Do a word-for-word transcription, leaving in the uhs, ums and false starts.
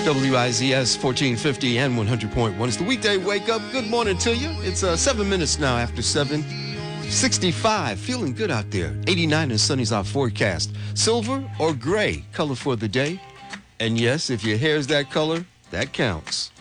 W I Z S fourteen fifty and one hundred point one. It's the weekday wake up. Good morning to you. It's uh, seven minutes now after seven. sixty-five. Feeling good out there. eighty-nine and sunny's our forecast. Silver or gray color for the day. And yes, if your hair's that color, that counts.